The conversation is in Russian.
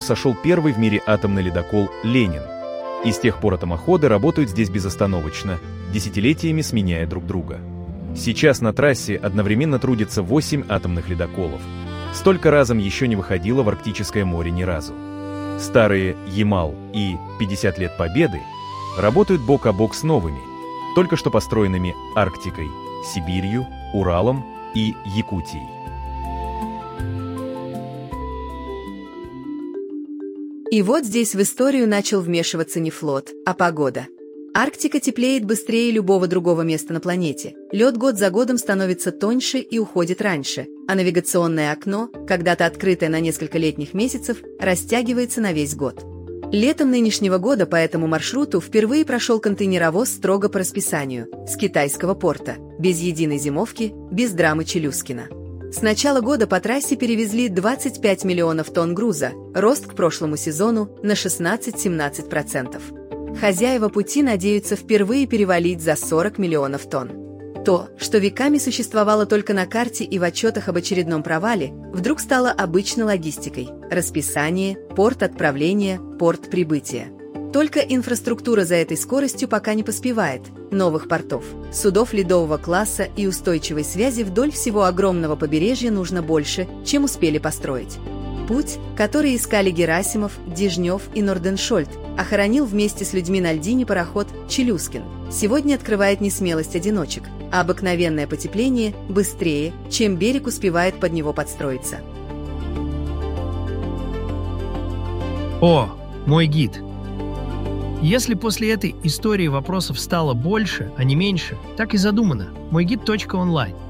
сошел первый в мире атомный ледокол «Ленин». И с тех пор атомоходы работают здесь безостановочно, десятилетиями сменяя друг друга. Сейчас на трассе одновременно трудятся 8 атомных ледоколов. Столько разом еще не выходило в Арктическое море ни разу. Старые «Ямал» и «50 лет Победы» работают бок о бок с новыми, только что построенными Арктикой, Сибирью, Уралом и Якутией. И вот здесь в историю начал вмешиваться не флот, а погода. Арктика теплеет быстрее любого другого места на планете. Лед год за годом становится тоньше и уходит раньше, а навигационное окно, когда-то открытое на несколько летних месяцев, растягивается на весь год. Летом нынешнего года по этому маршруту впервые прошел контейнеровоз строго по расписанию, с китайского порта, без единой зимовки, без драмы Челюскина. С начала года по трассе перевезли 25 миллионов тонн груза, рост к прошлому сезону на 16-17%. Хозяева пути надеются впервые перевалить за 40 миллионов тонн. То, что веками существовало только на карте и в отчетах об очередном провале, вдруг стало обычной логистикой – расписание, порт отправления, порт прибытия. Только инфраструктура за этой скоростью пока не поспевает. Новых портов, судов ледового класса и устойчивой связи вдоль всего огромного побережья нужно больше, чем успели построить. Путь, который искали Герасимов, Дежнев и Норденшольд, охоронил вместе с людьми на льдине пароход «Челюскин». Сегодня открывает не смелость одиночек, а обыкновенное потепление быстрее, чем берег успевает под него подстроиться. О, мой гид! Если после этой истории вопросов стало больше, а не меньше, так и задумано. Мойгид.онлайн.